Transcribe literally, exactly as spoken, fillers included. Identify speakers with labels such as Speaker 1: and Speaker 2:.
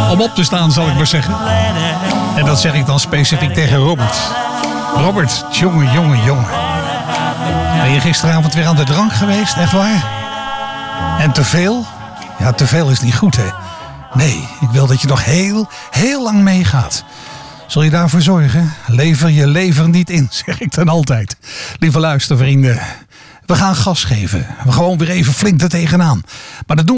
Speaker 1: om op te staan, zal ik maar zeggen. En dat zeg ik dan specifiek tegen Robert. Robert, jongen, jongen, jongen. Ben je gisteravond weer aan de drank geweest, echt waar? En te veel? Ja, te veel is niet goed, hè? Nee, ik wil dat je nog heel, heel lang meegaat. Zul je daarvoor zorgen? Lever je lever niet in, zeg ik dan altijd. Lieve luistervrienden, we gaan gas geven. We gewoon weer even flink er tegenaan. Maar dat doen